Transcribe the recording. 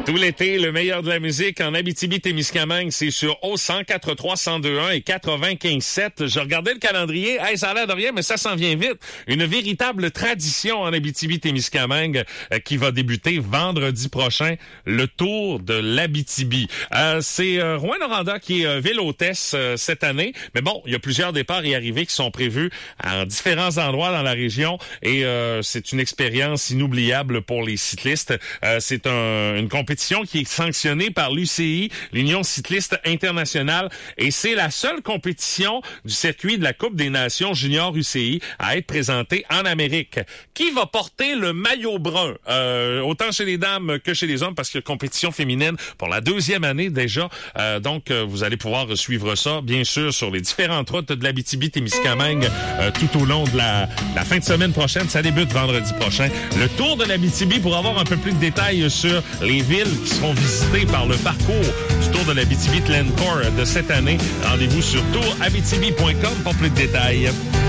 Tout l'été, le meilleur de la musique en Abitibi-Témiscamingue, c'est sur O104.3, 102.1 et 95.7. Je regardais le calendrier. Hey, ça a l'air de rien, mais ça s'en vient vite. Une véritable tradition en Abitibi-Témiscamingue qui va débuter vendredi prochain, le Tour de l'Abitibi. C'est Rouyn-Noranda qui est ville hôtesse cette année. Mais bon, il y a plusieurs départs et arrivées qui sont prévus à différents endroits dans la région et c'est une expérience inoubliable pour les cyclistes. C'est une compétition qui est sanctionnée par l'UCI, l'Union cycliste internationale, et c'est la seule compétition du circuit de la Coupe des Nations junior UCI à être présentée en Amérique. Qui va porter le maillot brun? Autant chez les dames que chez les hommes, parce qu'il y a compétition féminine pour la 2e année déjà. Donc, vous allez pouvoir suivre ça, bien sûr, sur les différentes routes de l'Abitibi-Témiscamingue tout au long de la fin de semaine prochaine. Ça débute vendredi prochain. Le Tour de l'Abitibi, pour avoir un peu plus de détails sur les villes qui seront visitées par le parcours du Tour de l'Abitibi Glencore de cette année. Rendez-vous sur tourabitibi.com pour plus de détails.